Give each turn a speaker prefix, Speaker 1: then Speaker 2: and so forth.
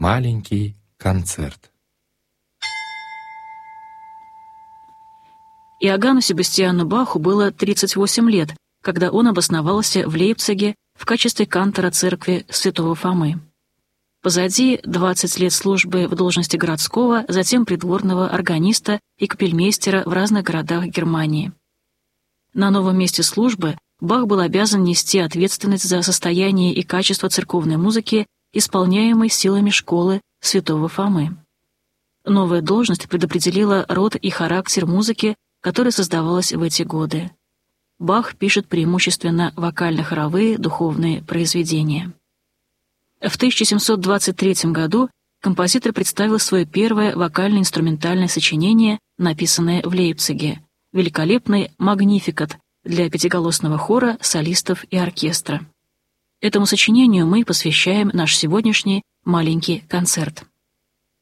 Speaker 1: Маленький концерт.
Speaker 2: Иоганну Себастьяну Баху было 38 лет, когда он обосновался в Лейпциге в качестве кантора церкви Святого Фомы. Позади 20 лет службы в должности городского, затем придворного органиста и капельмейстера в разных городах Германии. На новом месте службы Бах был обязан нести ответственность за состояние и качество церковной музыки, исполняемой силами школы Святого Фомы. Новая должность предопределила род и характер музыки, которая создавалась в эти годы. Бах пишет преимущественно вокально-хоровые духовные произведения. В 1723 году композитор представил свое первое вокально-инструментальное сочинение, написанное в Лейпциге, великолепный «Магнификат» для пятиголосного хора, солистов и оркестра. Этому сочинению мы посвящаем наш сегодняшний маленький концерт.